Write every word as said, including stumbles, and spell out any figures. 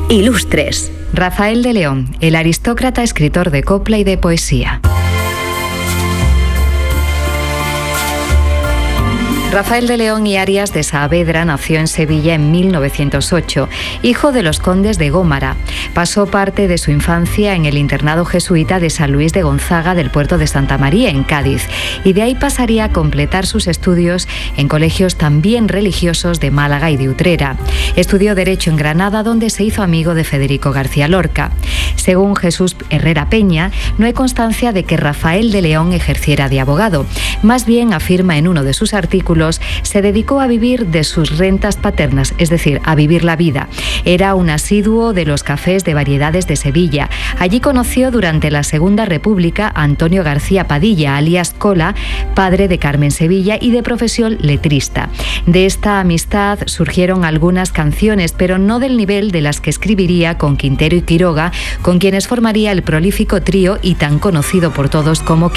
Ilustres. Rafael de León, el aristócrata escritor de copla y de poesía. Rafael de León y Arias de Saavedra nació en Sevilla en mil novecientos ocho, hijo de los condes de Gómara. Pasó parte de su infancia en el internado jesuita de San Luis de Gonzaga del puerto de Santa María, en Cádiz, y de ahí pasaría a completar sus estudios en colegios también religiosos de Málaga y de Utrera. Estudió Derecho en Granada, donde se hizo amigo de Federico García Lorca. Según Jesús Herrera Peña, no hay constancia de que Rafael de León ejerciera de abogado. Más bien, afirma en uno de sus artículos, se dedicó a vivir de sus rentas paternas, es decir, a vivir la vida. Era un asiduo de los cafés de variedades de Sevilla. Allí conoció durante la Segunda República a Antonio García Padilla, alias Cola, padre de Carmen Sevilla y de profesión letrista. De esta amistad surgieron algunas canciones, pero no del nivel de las que escribiría con Quintero y Quiroga, con quienes formaría el prolífico trío y tan conocido por todos como